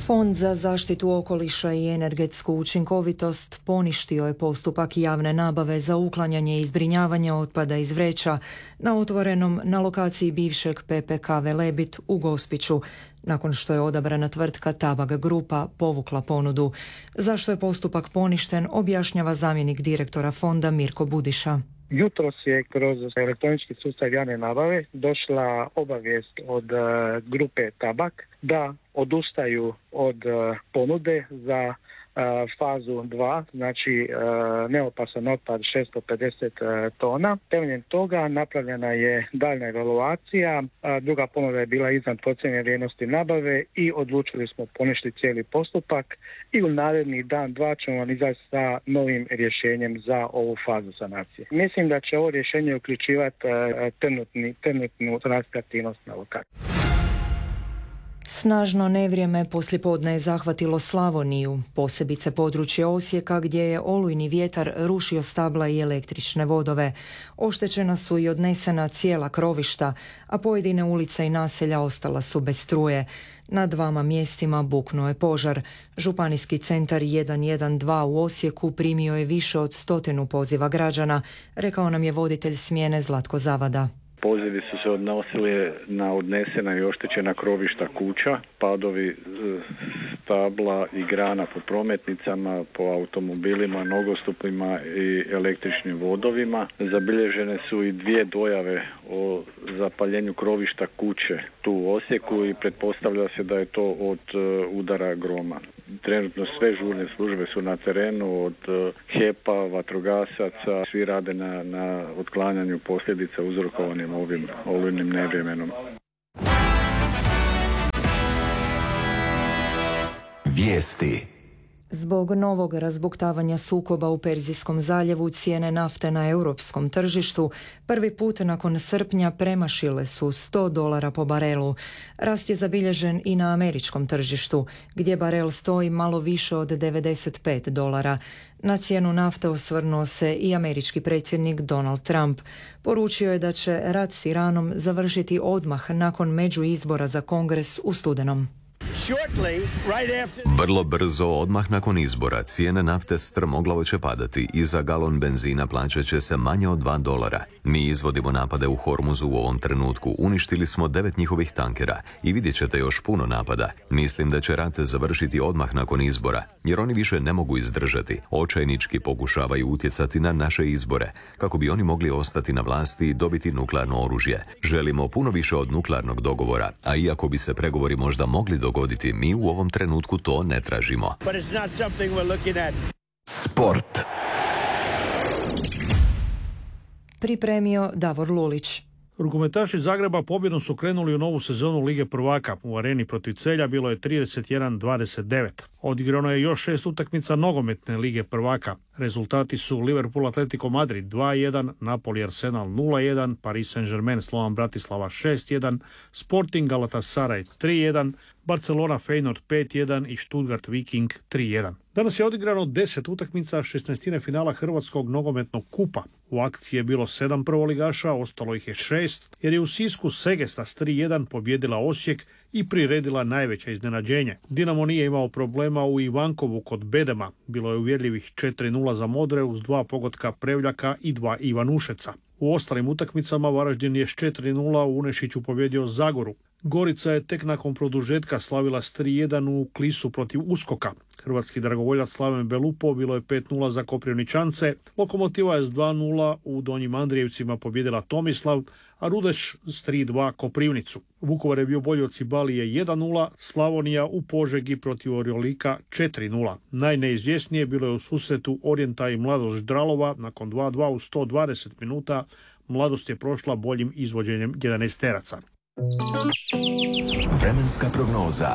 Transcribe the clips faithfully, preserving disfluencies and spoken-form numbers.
Fond za zaštitu okoliša i energetsku učinkovitost poništio je postupak javne nabave za uklanjanje i zbrinjavanje otpada iz vreća na otvorenom na lokaciji bivšeg P P K Velebit u Gospiću, nakon što je odabrana tvrtka Tabak Grupa povukla ponudu. Zašto je postupak poništen, objašnjava zamjenik direktora fonda Mirko Budiša. Jutros je kroz elektronički sustav javne nabave došla obavijest od uh, grupe Tabak da odustaju od uh, ponude za uh, fazu dva, znači uh, neopasan otpad šesto pedeset uh, tona. Temeljem toga napravljena je daljna evaluacija, uh, druga ponuda je bila iznad procijenjene vrijednosti nabave i odlučili smo poništiti cijeli postupak i u naredni dan, dva ćemo vam izaći sa novim rješenjem za ovu fazu sanacije. Mislim da će ovo rješenje uključivati uh, trenutni, trenutnu aktivnost na lokaciji. Snažno nevrijeme poslijepodne je zahvatilo Slavoniju, posebice područje Osijeka gdje je olujni vjetar rušio stabla i električne vodove. Oštećena su i odnesena cijela krovišta, a pojedine ulice i naselja ostala su bez struje. Na dvama mjestima buknuo je požar. Županijski centar jedan jedan dva u Osijeku primio je više od stotinu poziva građana, rekao nam je voditelj smjene Zlatko Zavada. Pozivi su se odnosili na odnesena i oštećena krovišta kuća, padovi stabla i grana po prometnicama, po automobilima, nogostupima i električnim vodovima. Zabilježene su i dvije dojave o zapaljenju krovišta kuće tu u Osijeku i pretpostavlja se da je to od udara groma. Trenutno sve žurne službe su na terenu, od H E P-a, vatrogasaca, svi rade na, na otklanjanju posljedica uzrokovanim ovim olujnim nevremenom. Vijesti. Zbog novog razbuktavanja sukoba u Perzijskom zaljevu cijene nafte na europskom tržištu prvi put nakon srpnja premašile su sto dolara po barelu. Rast je zabilježen i na američkom tržištu, gdje barel stoji malo više od devedeset pet dolara. Na cijenu nafte osvrnuo se i američki predsjednik Donald Trump. Poručio je da će rat s Iranom završiti odmah nakon međuizbora za Kongres u studenom. Vrlo brzo, odmah nakon izbora, cijene nafte strmoglavo će padati i za galon benzina plaćat će se manje od dva dolara. Mi izvodimo napade u Hormuzu u ovom trenutku. Uništili smo devet njihovih tankera i vidjet ćete još puno napada. Mislim da će rat završiti odmah nakon izbora, jer oni više ne mogu izdržati. Očajnički pokušavaju utjecati na naše izbore, kako bi oni mogli ostati na vlasti i dobiti nuklearno oružje. Želimo puno više od nuklearnog dogovora, a iako bi se pregovori možda mogli dogoditi, mi u ovom trenutku to ne tražimo. Sport. Pripremio Davor Lulić. Rukometaši Zagreba pobjedom su krenuli u novu sezonu Lige prvaka. U areni protiv Celja bilo je trideset jedan dvadeset devet. Odigrano je još šest utakmica nogometne Lige prvaka. Rezultati su Liverpool Atletico Madrid dva jedan, Napoli Arsenal nula jedan, Paris Saint-Germain Slovan Bratislava šest jedan, Sporting Galatasaray tri jedan, Barcelona Feyenoord pet jedan i Stuttgart Viking tri jedan. Danas je odigrano deset utakmica šesnaestine finala Hrvatskog nogometnog kupa. U akciji je bilo sedam prvoligaša, ostalo ih je šest, jer je u Sisku Segesta s tri jedan pobjedila Osijek i priredila najveće iznenađenje. Dinamo nije imao problema u Ivankovu kod Bedema. Bilo je uvjerljivih četiri nula za Modre uz dva pogotka Prevljaka i dva Ivanušeca. U ostalim utakmicama Varaždin je s četiri nula u Unešiću pobjedio Zagoru. Gorica je tek nakon produžetka slavila s tri jedan u Klisu protiv Uskoka. Hrvatski dragovoljac Slaven Belupo bilo je pet nula za Koprivničance. Lokomotiva je s dva nula u Donjim Andrijevcima pobjedila Tomislav, a Rudeš s tri dva Koprivnicu. Vukovar je bio bolji od Cibalije jedan nula, Slavonija u Požegi protiv Oriolika četiri nula. Najneizvjesnije bilo je u susretu Orijenta i Mladost Ždralova nakon dva dva u sto dvadeset minuta. Mladost je prošla boljim izvođenjem jedanaesteraca. Vremenska prognoza.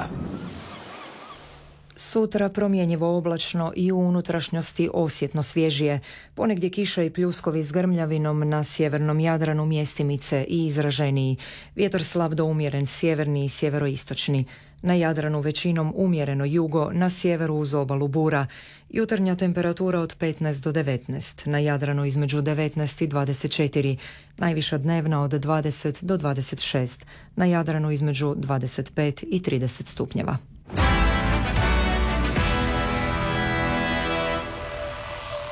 Sutra promjenjivo oblačno i u unutrašnjosti osjetno svježije. Ponegdje kiša i pljuskovi s grmljavinom na sjevernom Jadranu, mjestimice i izraženiji. Vjetar slab do umjeren sjeverni i sjeveroistočni. Na Jadranu većinom umjereno jugo, na sjeveru uz obalu bura. Jutarnja temperatura od petnaest do devetnaest, na Jadranu između devetnaest i dvadeset četiri, najviša dnevna od dvadeset do dvadeset šest, na Jadranu između dvadeset pet i trideset stupnjeva.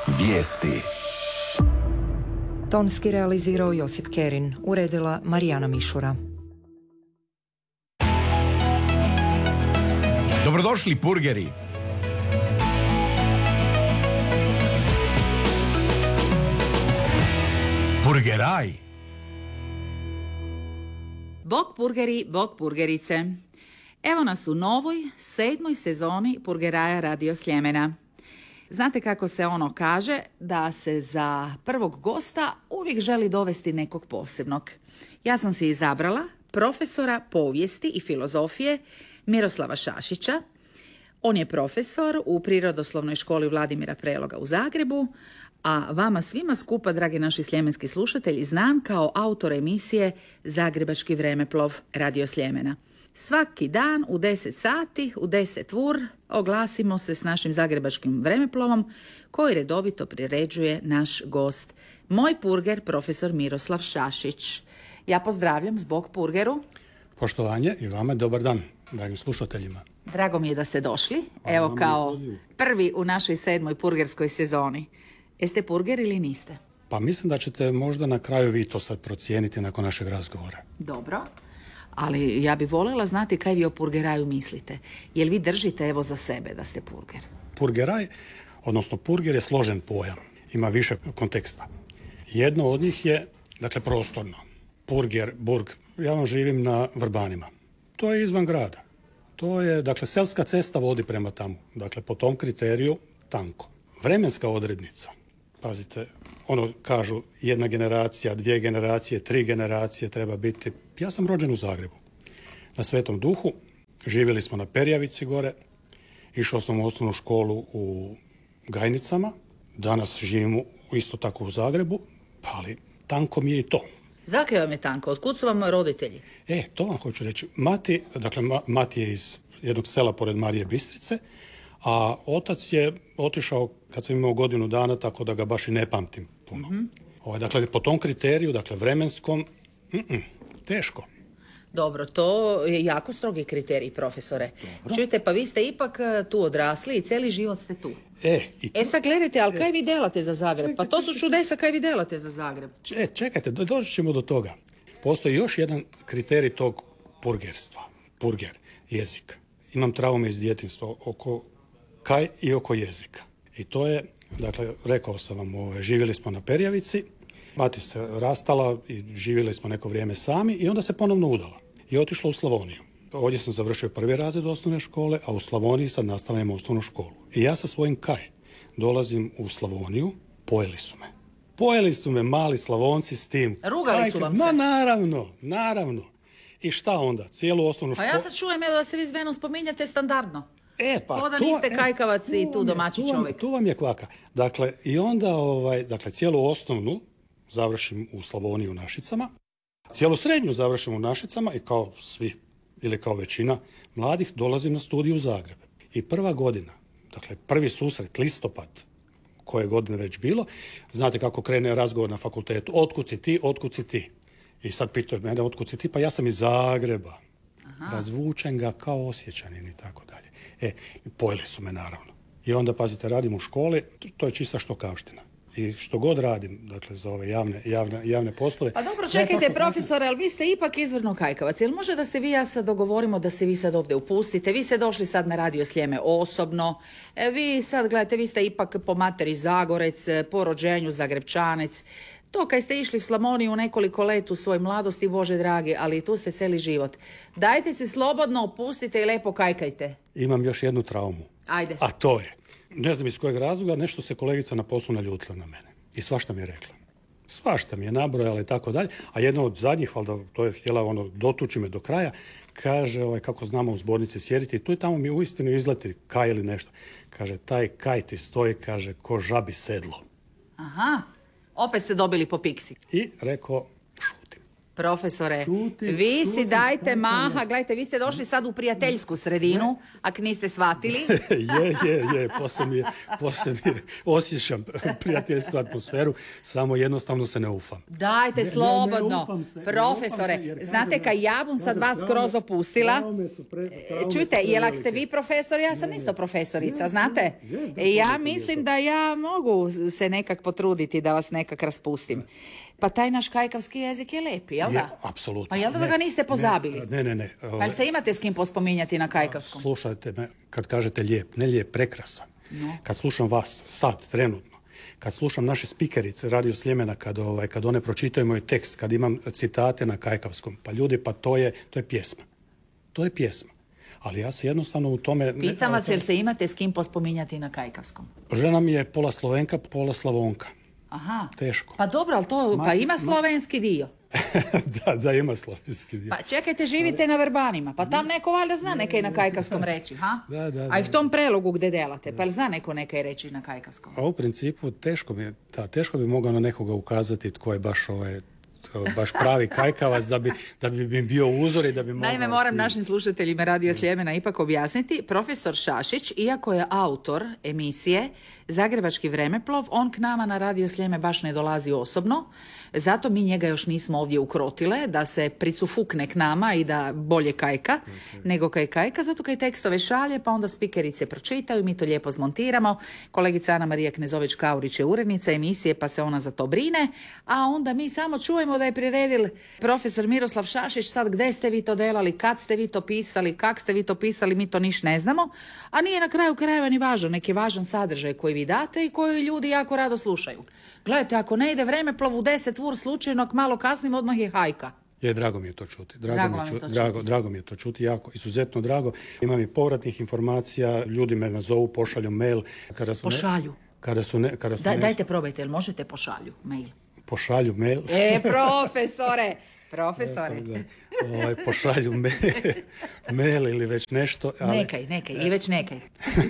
Vijesti. Tonski realizirao Josip Kerin, uredila Marijana Mišura. Dobrodošli purgeri. Purgeraj. Bog purgeri, bog purgerice. Evo nas u novoj, sedmoj sezoni Purgeraja Radio Sljemena. Znate kako se ono kaže, da se za prvog gosta uvijek želi dovesti nekog posebnog. Ja sam si izabrala profesora povijesti i filozofije Miroslava Šašića. On je profesor u Prirodoslovnoj školi Vladimira Preloga u Zagrebu, a vama svima skupa, dragi naši sljemenski slušatelji, znan kao autor emisije Zagrebački vremeplov Radio Sljemena. Svaki dan u deset sati, u deset vur, oglasimo se s našim zagrebačkim vremeplovom koji redovito priređuje naš gost, moj purger, profesor Miroslav Šašić. Ja pozdravljam zbog purgeru. Poštovanje i vama dobar dan, dragim slušateljima. Drago mi je da ste došli, evo kao prvi u našoj sedmoj purgerskoj sezoni. Jeste purger ili niste? Pa mislim da ćete možda na kraju vi to sad procijeniti nakon našeg razgovora. Dobro. Ali ja bi voljela znati kaj vi o purgeraju mislite. Jel vi držite evo za sebe da ste purger? Purgeraj, odnosno purger je složen pojam. Ima više konteksta. Jedno od njih je, dakle, prostorno. Purger, burg. Ja vam živim na Vrbanima. To je izvan grada. To je, dakle, selska cesta vodi prema tamo. Dakle, po tom kriteriju tanko. Vremenska odrednica. Pazite, ono kažu jedna generacija, dvije generacije, tri generacije treba biti. Ja sam rođen u Zagrebu, na Svetom Duhu, živjeli smo na Perjavici gore, išao sam u osnovnu školu u Gajnicama, danas živimo isto tako u Zagrebu, ali tanko mi je i to. Zakaj vam je tanko? Otkud su vam roditelji? E, to vam hoću reći. Mati, dakle, ma, mati je iz jednog sela pored Marije Bistrice, a otac je otišao kad sam imao godinu dana, tako da ga baš i ne pamtim puno. Mm-hmm. Ovo, dakle, po tom kriteriju, dakle, vremenskom, mm-mm, teško. Dobro, to je jako strogi kriterij, profesore. Dobro. Čujte, pa vi ste ipak tu odrasli i cijeli život ste tu. E, i e sad gledajte, ali kaj vi delate za Zagreb? Čekajte, pa to su čudesa kaj vi delate za Zagreb. E, čekajte, doći ćemo do toga. Postoji još jedan kriterij tog purgerstva. Purger, jezik. Imam traume iz djetinjstva oko kaj i oko jezika. I to je, dakle, rekao sam vam, ove, živjeli smo na Perjavici, mati se rastala i živjeli smo neko vrijeme sami i onda se ponovno udala i otišla u Slavoniju. Ovdje sam završio prvi razred osnovne škole, a u Slavoniji sad nastavljamo osnovnu školu. I ja sa svojim kaj dolazim u Slavoniju, pojeli su me. Pojeli su me mali Slavonci s tim. Rugali kaj, su vam se? Ma naravno, naravno. I šta onda? Cijelu osnovnu školu... Pa ja sad čujem, evo da se vi s menom spominjate standardno. E, pa, o da to, niste e, kajkavac i tu domaći tu čovjek. Tu vam je kvaka. Dakle, i onda, ovaj, dakle, cijelu osnovnu završim u Slavoniji u Našicama. Cijelu srednju završim u Našicama i kao svi, ili kao većina mladih, dolazim na studiju u Zagreb. I prva godina, dakle, prvi susret, listopad, koje godine već bilo, znate kako krene razgovor na fakultetu. Otkud si ti, otkud si ti? I sad pitaju mene, otkud si ti? Pa ja sam iz Zagreba. Aha. Razvučen ga kao Osječanin i tako dalje. E, pojeli su me naravno. I onda, pazite, radim u školi, to je čista štokavština. I što god radim, dakle, za ove javne, javne, javne poslove... Pa dobro, čekajte, profesore, ali vi ste ipak izvrno kajkavac. Jel može da se vi ja sad dogovorimo da se vi sad ovdje upustite? Vi ste došli sad na Radio Sljeme osobno. E, vi sad, gledajte, vi ste ipak po materi Zagorec, po rođenju Zagrebčanec. To kaj ste išli u Slavoniju nekoliko let u svoj mladosti, Bože dragi, ali tu ste cijeli život. Dajte se slobodno, opustite i lepo kajkajte. Imam još jednu traumu. Ajde. A to je, ne znam iz kojeg razloga, nešto se kolegica na poslu naljutila na mene. I svašta mi je rekla. Svašta mi je nabrojala i tako dalje. A jedna od zadnjih, valjda, to je htjela ono, dotući me do kraja, kaže, ovaj, kako znamo u zbornici sjediti, i tu i tamo mi uistinu izleti kaj ili nešto. Kaže, taj kaj ti stoji, kaže, ko žabi sedlo. Aha. Opet ste dobili po piksi. I rekao, šutim. Profesore, Šuti, vi šuti, si dajte kako maha, ne? gledajte, vi ste došli sad u prijateljsku sredinu, ak niste shvatili. je, je, je, poslije mi je, poslije mi je, osjećam prijateljsku atmosferu, samo jednostavno se ne ufam. Dajte, Ne, ne, slobodno. ne ufam se, ne Profesore, ufam se, jer znate kažem, kaj ja bom sad kažem, vas traume- skroz opustila. traume su pre- traume Čujte, su jel ak ste prevelike. vi profesor, ja sam isto profesorica, Jesam, znate? jesam, E, ja jesam, mislim jesam. da ja mogu se nekak potruditi da vas nekak raspustim. Pa taj naš kajkavski jezik je lepi, jel Je, da? apsolutno. Pa jel da Ne, ga niste pozabili? Ne, ne, ne. Pa ovaj, jel se imate s kim pospominjati na kajkavskom? Slušajte me, kad kažete lijep, ne lijep, prekrasan. No. Kad slušam vas, sad, trenutno, kad slušam naše spikerice Radio Sljemena, kad, ovaj, kad one pročitaju moj tekst, kad imam citate na kajkavskom, pa ljudi, pa to je, to je pjesma. To je pjesma. Ali ja se jednostavno u tome... ne- Pitam vas, to- jel se imate s kim pospominjati na kajkavskom? Žena mi je pola Slovenka, pola Slavonka. Aha. Teško. Pa dobro, ali to, pa Mati- ima ma- slovenski dio. da, da ima slovenski dio. Pa čekajte, živite na Vrbanima, pa tam neko valjda zna nekaj na kajkavskom reći, ha? Da, da, A i da. v tom prelogu gde delate, pa jel zna neko nekaj reći na kajkavskom? A u principu teško bi, da, teško bi mogao na nekoga ukazati tko je baš ovaj to baš pravi kajkavac da bi, da bi mi bio uzor i da bi mogao... Naime, moram svi- našim slušateljima Radio Sljemena ipak objasniti. Profesor Šašić, iako je autor emisije Zagrebački vremeplov, on k nama na Radio Sljeme baš ne dolazi osobno. Zato mi njega još nismo ovdje ukrotile, da se pricufukne k nama i da bolje kajka, nego kaj kajka, zato kaj tekstove šalje, pa onda spikerice pročitaju, mi to lijepo zmontiramo. Kolegica Ana Marija Knezović-Kaurić je urednica emisije, pa se ona za to brine, a onda mi samo čujemo da je priredil profesor Miroslav Šašić, sad gde ste vi to delali, kad ste vi to pisali, kak ste vi to pisali, mi to niš ne znamo, a nije na kraju krajeva ni važan, neki važan sadržaj koji vi date i koji ljudi jako rado slušaju. Gledajte, ako ne ide vremeplov u deset vur slučajno, ak malo kasnim, odmah je hajka. Je, drago mi je to čuti. Drago, Drago mi vam je je ču- to čuti. drago, drago mi je to čuti, jako, izuzetno drago. Imam i povratnih informacija, ljudi me nazovu, pošalju mail. Kada su ne- Pošalju. kada su ne, kada su Da, nešto- dajte probajte, jel možete pošalju mail? Pošalju mail. E, profesore, profesore. Da, ovaj, pošalju mail, mail ili već nešto. Ali, Nekaj, nekaj, ili već nekaj.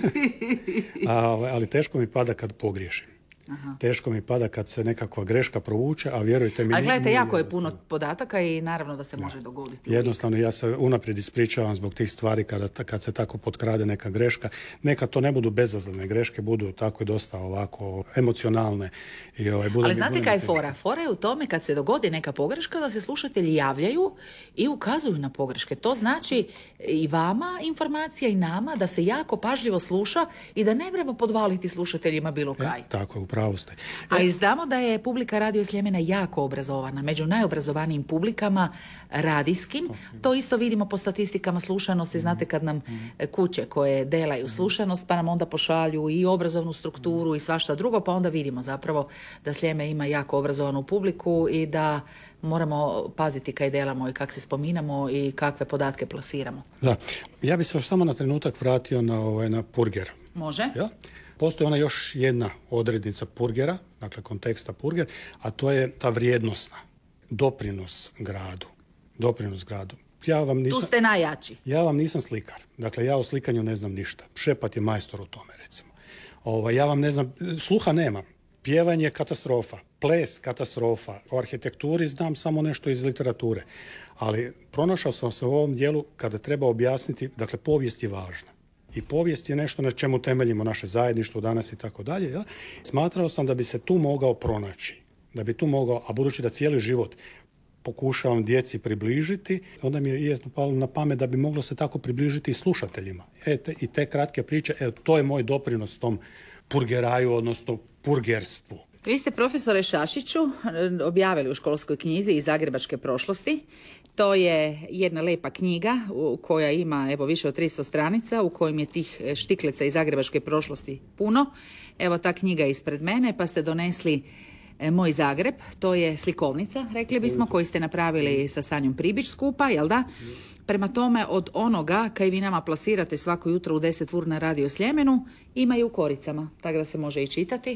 a, ovaj, ali teško mi pada kad pogriješim. Teško mi pada kad se nekakva greška provuče, a vjerujte mi... Ali ni- gledajte, nije jako je jednostavno. puno podataka i naravno da se može dogoditi. Jednostavno, ja se unaprijed ispričavam zbog tih stvari kada, kad se tako potkrade neka greška. Neka to ne budu bezazlene greške, budu tako dosta ovako emocionalne. I, ovaj, bude Ali mi- znate bude mi kaj je teško. fora? Fora je u tome kad se dogodi neka pogreška da se slušatelji javljaju i ukazuju na pogreške. To znači i vama informacija i nama da se jako pažljivo sluša i da ne treba podvaliti slušateljima bilo kaj. E, tako je, u pravu ste. A i znamo da je publika Radio Sljemena jako obrazovana, među najobrazovanijim publikama radijskim. To isto vidimo po statistikama slušanosti. Znate kad nam kuće koje delaju slušanost, pa nam onda pošalju i obrazovnu strukturu i svašta drugo, pa onda vidimo zapravo da Sljeme ima jako obrazovanu publiku i da moramo paziti kaj delamo i kak se spominamo i kakve podatke plasiramo. Da. Ja bih se još samo na trenutak vratio na, ovaj, na purger. Može? Ja? Postoji ona još jedna odrednica purgera, dakle konteksta purger, a to je ta vrijednosna. Doprinos gradu. Doprinos gradu. Ja vam nisam... Tu ste najjači. Ja vam nisam slikar. Dakle, ja o slikanju ne znam ništa. Šepat je majstor u tome, recimo. Ovaj, ja vam ne znam, sluha nemam. Pjevanje katastrofa, ples katastrofa, o arhitekturi znam samo nešto iz literature. Ali pronašao sam se u ovom dijelu kada treba objasniti, dakle, povijest je važna. I povijest je nešto na čemu temeljimo naše zajedništvo danas i tako dalje. Ja? Smatrao sam da bi se tu mogao pronaći. Da bi tu mogao, a budući da cijeli život pokušavam djeci približiti, onda mi je jesno palo na pamet da bi moglo se tako približiti i slušateljima. E, te, i te kratke priče, e, to je moj doprinos tom purgeraju, odnosno purgerstvu. Vi ste, profesore Šašiću, objavili u školskoj knjizi iz Zagrebačke prošlosti. To je jedna lepa knjiga u koja ima evo više od tristo stranica, u kojim je tih štikleca iz Zagrebačke prošlosti puno. Evo ta knjiga je ispred mene, pa ste donesli e, Moj Zagreb. To je slikovnica, rekli bismo, koju ste napravili sa Sanjom Pribić skupa, jel da? Prema tome, od onoga kaj vi nama plasirate svako jutro u deset vur na Radio Sljemenu, ima i u koricama, tako da se može i čitati.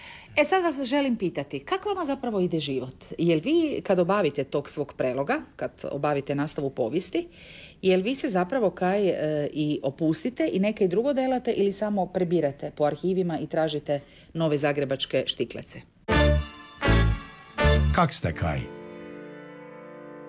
E sad vas želim pitati, kako vama zapravo ide život? Jel vi kad obavite tog svog preloga, kad obavite nastavu povijesti, jel vi se zapravo kaj e, i opustite i nekaj drugo delate ili samo prebirate po arhivima i tražite nove zagrebačke štiklece? Kak ste kaj?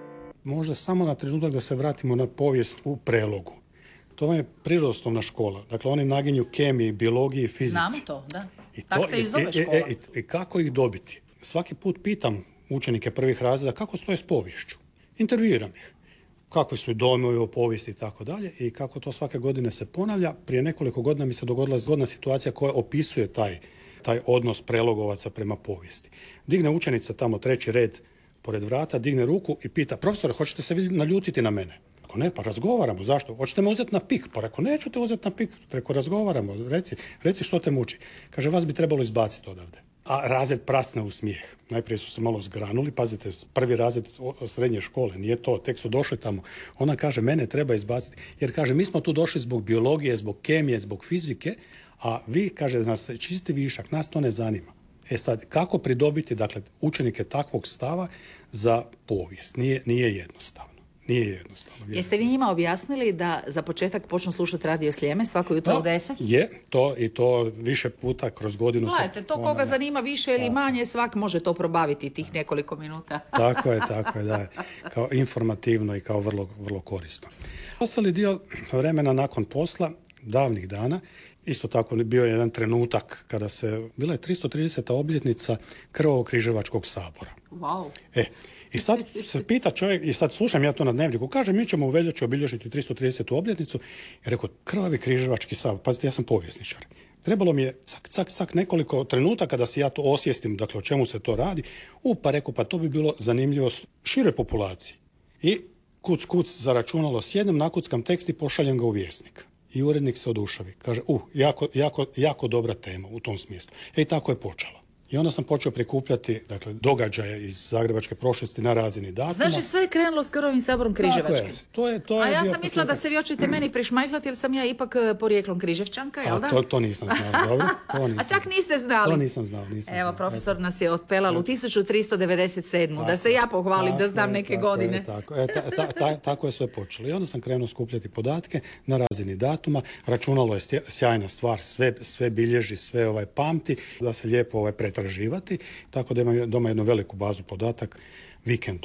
možda samo na trenutak da se vratimo na povijest u Prelogu. To vam je prirodoslovna škola. Dakle, oni naginju kemiji, biologiji, fizici. Znamo to, da. I tako to, se i zove i, škola. I, i, I kako ih dobiti? Svaki put pitam učenike prvih razreda kako stoje s poviješću. Intervjuiram ih. Kakvi su dojmovi o povijesti i tako dalje i kako to svake godine se ponavlja. Prije nekoliko godina mi se dogodila zgodna situacija koja opisuje taj, taj odnos Prelogovaca prema povijesti. Digne učenica tamo treći red pored vrata, digne ruku i pita, profesore, hoćete se vi naljutiti na mene? Ako ne, pa razgovaramo. Zašto? Hoćete me uzeti na pik? Pa ako neću te uzeti na pik, reko razgovaramo. Reci, reci što te muči. Kaže, vas bi trebalo izbaciti odavde. A razred prasne u smijeh. Najprije su se malo zgranuli, pazite, prvi razred srednje škole, nije to, tek su došli tamo. Ona kaže, mene treba izbaciti, jer kaže, mi smo tu došli zbog biologije, zbog kemije, zbog fizike, a vi, kaže, nas čisti višak, nas to ne zanima. E sad, kako pridobiti, dakle, učenike takvog stava za povijest? Nije, nije jednostavno. Nije jednostavno. Vjerujem. Jeste vi njima objasnili da za početak počnu slušati Radio Sljeme svako jutro no, u deset? Je, to i to više puta kroz godinu. Gledajte, to koga zanima više ili manje, svak može to probaviti tih nekoliko minuta. Tako je, tako je, da. Kao informativno i kao vrlo, vrlo korisno. Ostali dio vremena nakon posla, davnih dana, isto tako bio je jedan trenutak kada se, bila je tristo trideseta obljetnica Krvavo-križevačkog sabora. Wow. E, i sad se pita čovjek, i sad slušam ja to na Dnevniku, kaže mi ćemo u veljači obilježiti tristo tridesetu obljetnicu, i rekao, Krvavi križevački sabor, pazite, ja sam povjesničar. Trebalo mi je cak, cak, cak nekoliko trenutaka da se ja to osvijestim, dakle o čemu se to radi, u pa rekao, pa to bi bilo zanimljivo široj populaciji. I kuc, kuc za računalo sjednem, nakuckam tekst i pošaljem ga u Vjesnik. I urednik se odušavi. Kaže, uh, jako, jako, jako dobra tema u tom smislu. E i tako je počelo. I onda sam počeo prikupljati, dakle, događaje iz zagrebačke prošlosti na razini datuma. Znači, sve je krenulo s Krvavim saborom križevačkim. Je, to je, to je A ja bio sam mislila da se vi hoćete meni prišmajklati, jer sam ja ipak porijeklom Križevčanka, jel da? A to, to nisam znao, dobro. To nisam. A čak niste znali. To nisam znao, nisam Evo, znao. profesor nas je otpelal u tisuću tristo devedeset sedmu. Tako, da se ja pohvalim da znam je, neke tako godine. Je, tako, e, ta, ta, ta, tako je sve počelo. I onda sam krenuo skupljati podatke na razini datuma. Računalo je sjajna stvar, sve, sve bilježi, sve ovaj pamti, da se lijepo ovaj pretraživati. Tako da imam doma jednu veliku bazu podatak vikendom.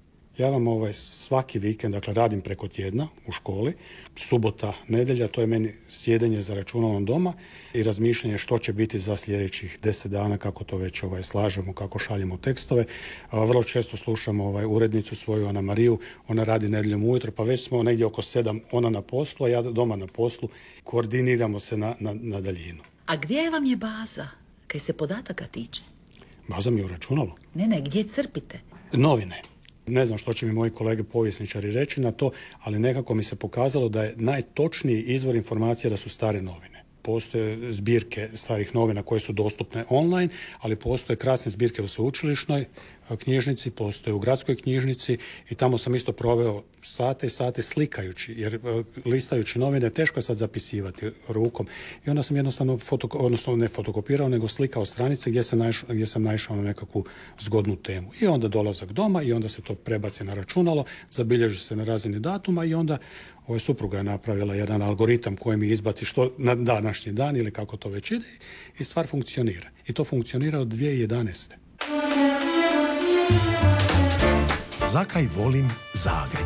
Ja vam ovaj, svaki vikend, dakle radim preko tjedna u školi, subota, nedjelja, to je meni sjedenje za računalom doma i razmišljanje što će biti za sljedećih deset dana, kako to već ovaj, slažemo, kako šaljemo tekstove. A, vrlo često slušamo ovaj, urednicu svoju, Ana Mariju, ona radi nedjeljom ujutro, pa već smo negdje oko sedam, ona na poslu, a ja doma na poslu, koordiniramo se na, na, na daljinu. A gdje vam je baza, kaj se podataka tiče? Baza mi je u računalu. Ne, ne, gdje crpite? Novine. Ne znam što će mi moji kolege povjesničari reći na to, ali nekako mi se pokazalo da je najtočniji izvor informacija da su stare novine. Postoje zbirke starih novina koje su dostupne online, ali postoje krasne zbirke u sveučilišnoj knjižnici, postoje u gradskoj knjižnici i tamo sam isto proveo sate i sate slikajući, jer listajući novine teško je sad zapisivati rukom. I onda sam jednostavno, fotoko, odnosno ne fotokopirao, nego slikao stranice gdje sam, naišao, gdje sam naišao na nekakvu zgodnu temu. I onda dolazak doma i onda se to prebaci na računalo, zabilježi se na razini datuma i onda ovaj, supruga je napravila jedan algoritam koji mi izbaci što na današnji dan ili kako to već ide i stvar funkcionira. I to funkcionira od dvije tisuće jedanaeste. Zakaj volim Zagreb?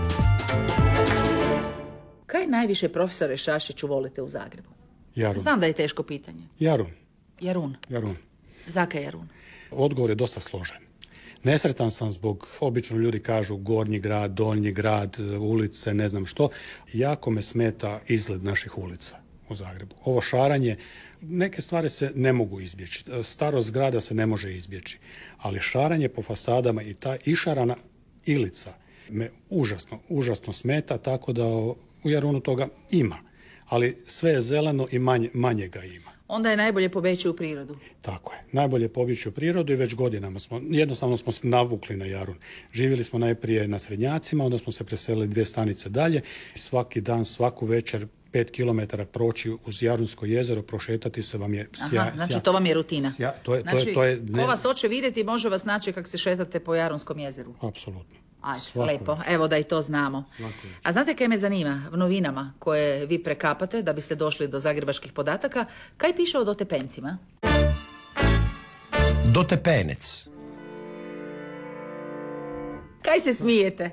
Kaj najviše, profesore Šašiću, volite u Zagrebu? Jarun. Znam da je teško pitanje. Jarun. Jarun. Jarun. Zakaj Jarun? Odgovor je dosta složen. Nesretan sam zbog, obično ljudi kažu gornji grad, donji grad, ulice, ne znam što. Jako me smeta izgled naših ulica u Zagrebu. Ovo šaranje, neke stvari se ne mogu izbjeći. Starost zgrada se ne može izbjeći. Ali šaranje po fasadama i ta išarana ilica me užasno, užasno smeta, tako da u Jarunu toga ima. Ali sve je zeleno i manje, manje ga ima. Onda je najbolje pobjeći u prirodu. Tako je. Najbolje pobjeći u prirodu i već godinama smo, jednostavno smo se navukli na Jarun. Živjeli smo najprije na Srednjacima, onda smo se preselili dvije stanice dalje. Svaki dan, svaku večer, pet kilometara proći uz Jarunsko jezero, prošetati se vam je sjaj. Aha, znači to vam je rutina. Sjaj, to je, znači, to je, to je, ne... ko vas hoće vidjeti, može vas naći kako se šetate po Jarunskom jezeru. Apsolutno. Ajde, Svako lepo. već. Evo da i to znamo. Svako A znate kaj me zanima? V novinama koje vi prekapate da biste došli do zagrebačkih podataka, kaj piše o dotepencima? Dotepenec. Kaj Kaj se smijete?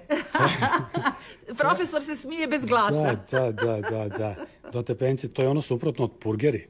Profesor se smije bez glasa. Da, da, da, da, da. Dotepenci, to je ono suprotno od purgeri.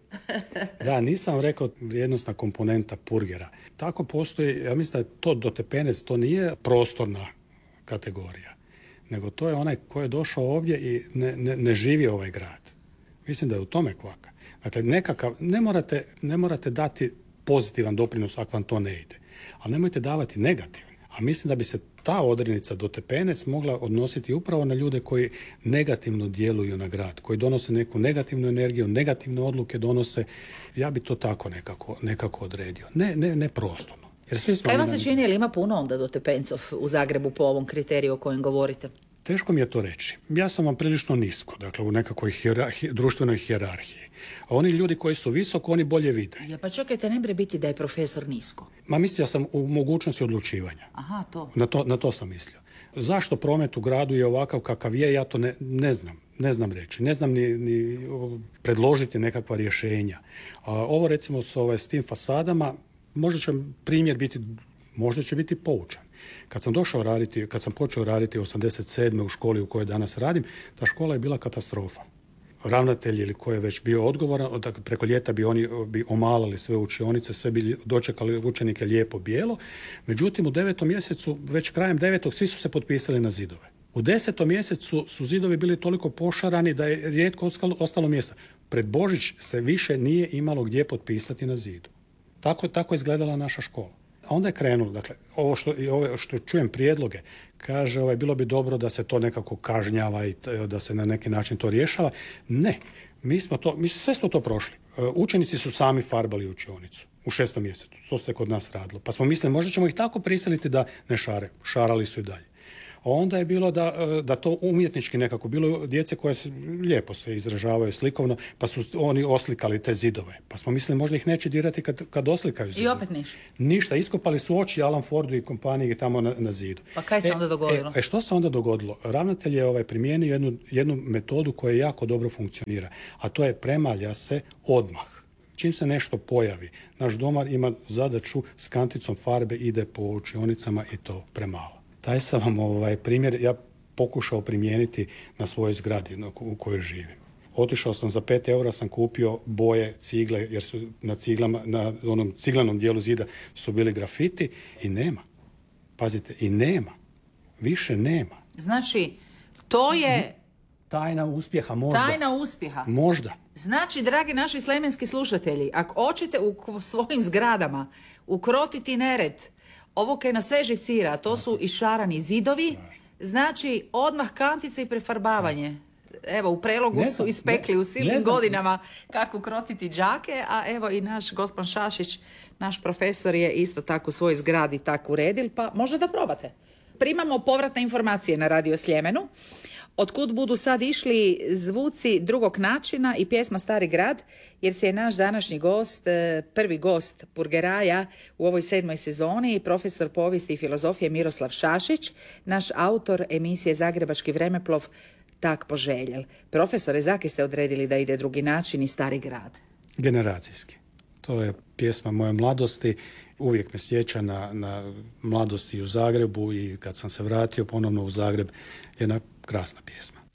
Da, nisam rekao vrijednostna komponenta purgera. Tako postoji, ja mislim da je to dotepenec, to nije prostorna kategorija, nego to je onaj ko je došao ovdje i ne, ne, ne živi ovaj grad. Mislim da je u tome kvaka. Dakle, nekakav, ne morate, ne morate dati pozitivan doprinos ako vam to ne ide, ali nemojte davati negativan. A mislim da bi se ta odrednica dotepenec mogla odnositi upravo na ljude koji negativno djeluju na grad, koji donose neku negativnu energiju, negativne odluke donose. Ja bi to tako nekako, nekako odredio. Ne, ne, ne prostorno. Jer svi smo Kaj vam se čini, ili ima puno onda dotepencov u Zagrebu po ovom kriteriju o kojem govorite? Teško mi je to reći. Ja sam vam prilično nisko, dakle u nekakvoj hijerarhiji, društvenoj hijerarhiji. A oni ljudi koji su visoko, oni bolje vide. Ja, pa čekajte, ne bre biti da je profesor nisko. Ma mislio sam u mogućnosti odlučivanja. Aha, to. Na to, na to sam mislio. Zašto promet u gradu je ovakav kakav je, ja to ne, ne znam. Ne znam reći. Ne znam ni, ni predložiti nekakva rješenja. A ovo recimo s, ovaj, s tim fasadama, možda će primjer biti, možda će biti poučan. Kad sam došao raditi, kad sam počeo raditi osamdeset sedme u školi u kojoj danas radim, ta škola je bila katastrofa. Ravnatelj ili ko je već bio odgovoran, preko ljeta bi oni bi omalali sve učionice, sve bi dočekali učenike lijepo bijelo. Međutim, u devetom mjesecu, već krajem devetog, svi su se potpisali na zidove. U desetom mjesecu su zidovi bili toliko pošarani da je rijetko ostalo mjesta. Pred Božić se više nije imalo gdje potpisati na zidu. Tako, tako je izgledala naša škola. A onda je krenulo, dakle, ovo što, ovo što čujem prijedloge, kaže, ovaj, bilo bi dobro da se to nekako kažnjava i da se na neki način to rješava. Ne, mi smo to, mi sve smo to prošli. Učenici su sami farbali učionicu u šestom mjesecu, to se kod nas radilo. Pa smo mislili, možda ćemo ih tako prisiliti da ne šare, šarali su i dalje. Onda je bilo da, da to umjetnički nekako, bilo djece koje se, lijepo se izražavaju slikovno, pa su oni oslikali te zidove. Pa smo mislili možda ih neće dirati kad, kad oslikaju zidove. I opet ništa. Ništa, iskopali su oči Alan Fordu i kompaniji tamo na, na zidu. Pa kaj se e, onda dogodilo? E, e što se onda dogodilo? Ravnatelj je ovaj, primijenio jednu, jednu metodu koja jako dobro funkcionira, a to je premalja se odmah. Čim se nešto pojavi, naš domar ima zadaću s kanticom farbe, ide po učionicama i to premalo. Taj sam vam ovaj, primjer ja pokušao primijeniti na svojoj zgradi u kojoj živim. Otišao sam za pet eura, sam kupio boje, cigle, jer su na ciglama, na onom ciglanom dijelu zida su bili grafiti i nema. Pazite, i nema. Više nema. Znači, to je... Tajna uspjeha, možda. Tajna uspjeha. Možda. Znači, dragi naši slemenski slušatelji, ako hoćete u svojim zgradama ukrotiti nered, ovo kaj na sve živcira, to su išarani zidovi, znači odmah kantice i prefarbavanje. Evo, u prelogu su ispekli u silnim godinama kako ukrotiti džake, a evo i naš gospon Šašić, naš profesor je isto tako u svojoj zgradi tako uredil, pa možda da probate. Primamo povratne informacije na Radio Sljemenu. Otkud budu sad išli zvuci drugog načina i pjesma Stari grad, jer se je naš današnji gost, prvi gost Purgeraja u ovoj sedmoj sezoni, profesor povijesti i filozofije Miroslav Šašić, naš autor emisije Zagrebački vremeplov, tak poželjel. Profesore, zaki ste odredili da ide drugi način i Stari grad? Generacijski. To je pjesma moje mladosti. Uvijek me sjeća na, na mladosti u Zagrebu i kad sam se vratio ponovno u Zagreb, jedna krasna pjesma.